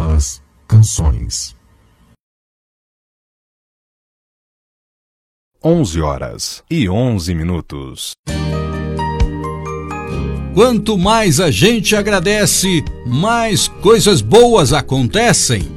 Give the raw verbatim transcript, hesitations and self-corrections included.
As canções. Onze horas e onze minutos. Quanto mais a gente agradece, mais coisas boas acontecem.